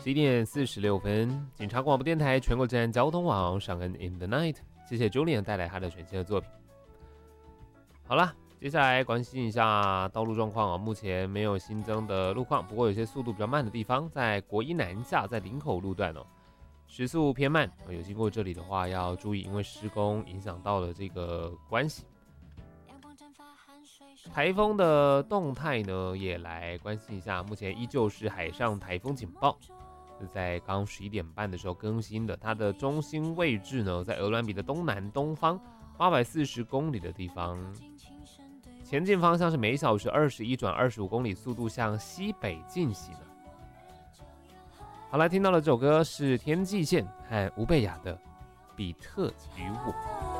11点46分，警察广播电台全国治安交通网上恩 In the Night， 谢谢 Julian 带来他的全新的作品。好啦，接下来关心一下道路状况哦。目前没有新增的路况，不过有些速度比较慢的地方，在国一南下，在林口路段哦，时速偏慢，有经过这里的话要注意，因为施工影响到了这个关系。台风的动态呢，也来关心一下。目前依旧是海上台风警报，是在刚11点半的时候更新的。它的中心位置呢，在鹅銮鼻的东南东方840公里的地方，前进方向是每小时21转25公里，速度向西北进行的。好，来听到的这首歌是天际线和吴贝雅的《比特与我》。